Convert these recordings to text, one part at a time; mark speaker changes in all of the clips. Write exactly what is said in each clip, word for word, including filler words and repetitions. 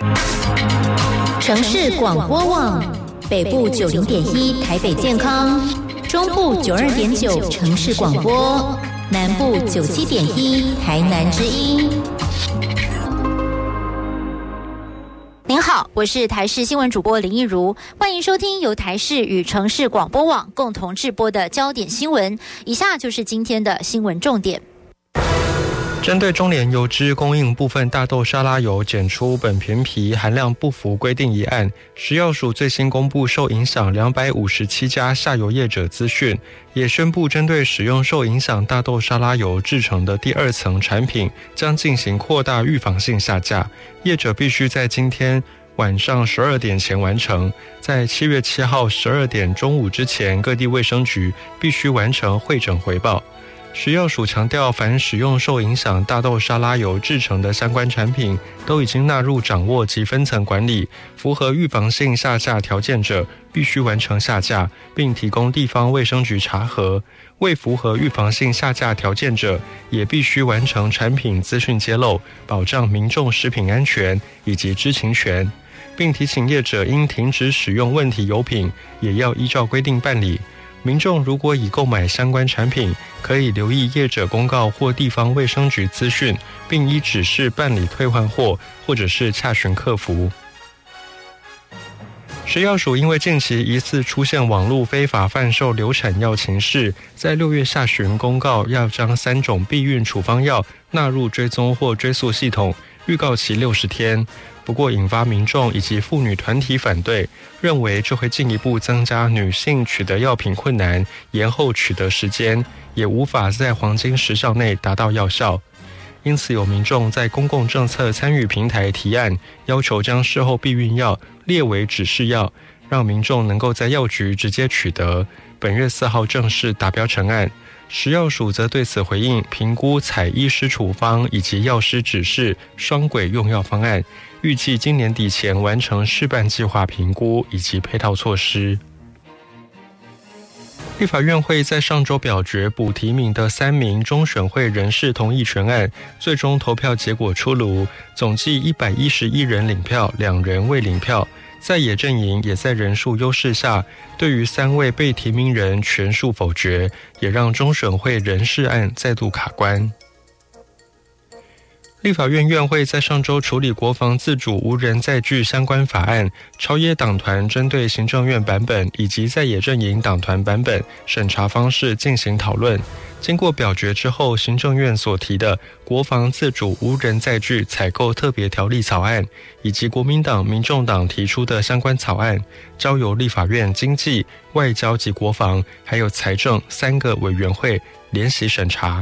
Speaker 1: 城市广播网，北部九零点一台北健康，中部九二点九城市广播，南部九七点一台南之音。您好，我是台视新闻主播林益如，欢迎收听由台视与城市广播网共同制播的焦点新闻。以下就是今天的新闻重点。
Speaker 2: 针对中联油脂供应部分大豆沙拉油检出苯醛醚含量不符规定一案，食药署最新公布受影响两百五十七家下游业者资讯，也宣布针对使用受影响大豆沙拉油制成的第二层产品，将进行扩大预防性下架，业者必须在今天晚上十二点前完成，在七月七号十二点中午之前，各地卫生局必须完成汇整回报。食药署强调，凡使用受影响大豆沙拉油制成的相关产品，都已经纳入掌握及分层管理，符合预防性下架条件者，必须完成下架，并提供地方卫生局查核；未符合预防性下架条件者，也必须完成产品资讯揭露，保障民众食品安全以及知情权，并提醒业者应停止使用问题油品，也要依照规定办理。民众如果已购买相关产品，可以留意业者公告或地方卫生局资讯，并依指示办理退换货，或者是洽询客服。食药署因为近期疑似出现网络非法贩售流产药情事，在六月下旬公告要将三种避孕处方药纳入追踪或追溯系统，预告期六十天。不过引发民众以及妇女团体反对，认为这会进一步增加女性取得药品困难，延后取得时间，也无法在黄金时效内达到药效。因此有民众在公共政策参与平台提案，要求将事后避孕药列为指示药，让民众能够在药局直接取得。本月四号正式达标成案。食药署则对此回应，评估采医师处方以及药师指示双轨用药方案，预计今年底前完成试办计划评估以及配套措施。立法院会在上周表决补提名的三名中选会人事同意权案，最终投票结果出炉，总计一百一十一人领票，两人未领票。在野阵营也在人数优势下，对于三位被提名人全数否决，也让中选会人事案再度卡关。立法院院会在上周处理国防自主无人载具相关法案，朝野党团针对行政院版本以及在野阵营党团版本审查方式进行讨论。经过表决之后，行政院所提的国防自主无人载具采购特别条例草案，以及国民党、民众党提出的相关草案，交由立法院经济、外交及国防还有财政三个委员会联席审查。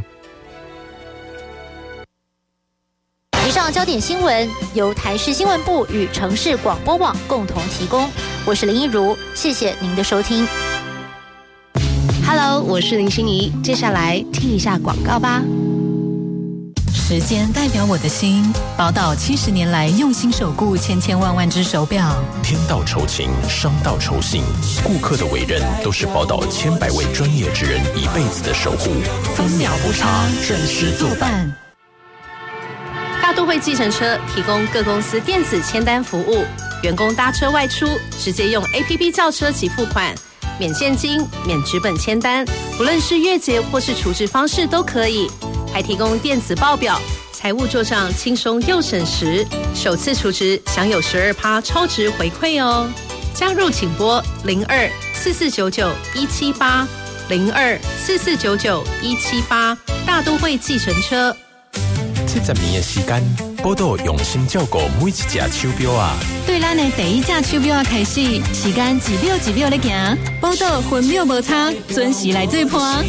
Speaker 1: 以上焦点新闻由台视新闻部与城市广播网共同提供，我是林益如，谢谢您的收听。
Speaker 3: Hello， 我是林心怡，接下来听一下广告吧。
Speaker 4: 时间代表我的心，宝岛七十年来用心守护千千万万只手表。
Speaker 5: 天道酬勤，商道酬信，顾客的委任都是宝岛千百位专业职人一辈子的守护，
Speaker 4: 分秒不差，准时作伴。
Speaker 3: 大都会计程车提供各公司电子签单服务，员工搭车外出直接用 A P P 叫车及付款，免现金、免纸本签单，不论是月结或是储值方式都可以，还提供电子报表，财务做账轻松又省时，首次储值享有 百分之十二 超值回馈哦。加入请拨零二四四九九一七八零二四四九九一七八，大都会计程车。
Speaker 5: 七十年的时间，宝岛用心照顾每一只手表啊。
Speaker 4: 对咱的第一只手表啊开始，时间一秒一秒在行，宝岛分秒无差，准时来做伴。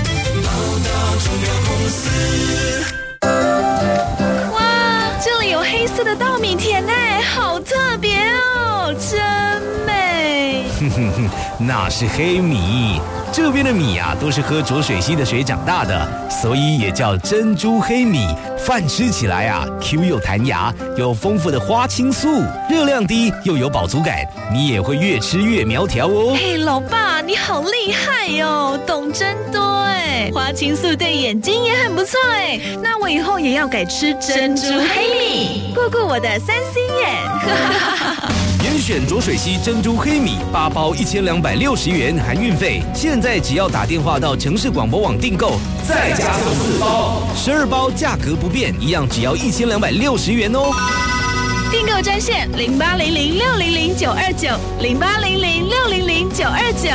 Speaker 6: 哇，这里有黑色的稻米田哎，好特别哦，真美。
Speaker 7: 哼哼哼，那是黑米。这边的米啊，都是喝浊水溪的水长大的，所以也叫珍珠黑米。饭吃起来啊 ，Q 又弹牙，有丰富的花青素，热量低又有饱足感，你也会越吃越苗条哦。
Speaker 6: 嘿，老爸，你好厉害哟、哦，懂真多哎。 哎，花青素对眼睛也很不错哎。那我以后也要改吃珍珠黑米，顾顾我的三 C 眼。
Speaker 7: 严选浊水溪珍珠黑米八包一千两百六十元含运费，现在只要打电话到城市广播网订购，再加送四包，十二包价格不变，一样只要一千两百六十元哦。
Speaker 6: 订购专线零八零零六零零九二九零八零零六零零九二九。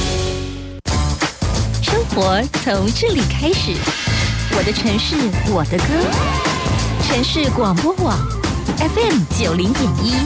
Speaker 1: 生活从这里开始，我的城市，我的歌，城市广播网 F M 九零点一。